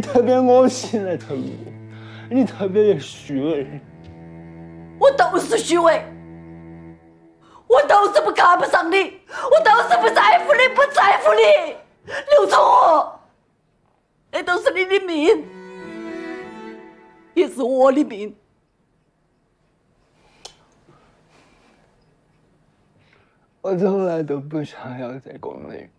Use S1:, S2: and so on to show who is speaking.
S1: 特别恶心了，特别，你特别的虚伪。
S2: 我都是虚伪，我都是不看不上你，我都是不在乎你，不在乎你，刘聪河，那都是你的命，也是我的命。
S1: 我从来都不想要在宫里。